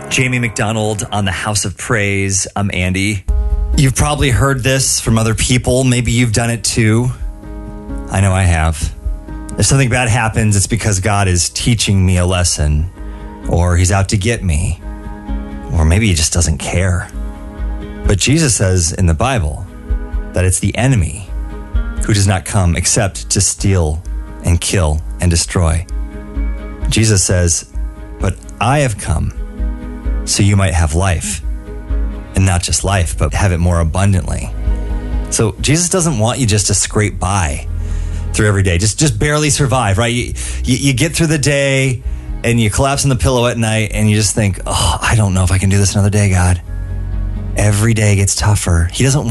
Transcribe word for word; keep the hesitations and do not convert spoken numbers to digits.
Jamie McDonald on the House of Praise. I'm Andy. You've probably heard this from other people. Maybe you've done it too. I know I have. If something bad happens, it's because God is teaching me a lesson, or he's out to get me, or maybe he just doesn't care. But Jesus says in the Bible that it's the enemy who does not come except to steal and kill and destroy. Jesus says, but I have come so you might have life, and not just life, but have it more abundantly. So Jesus doesn't want you just to scrape by through every day, just just barely survive, right? You, you, you get through the day and you collapse on the pillow at night and you just think, oh, I don't know if I can do this another day, God. Every day gets tougher. He doesn't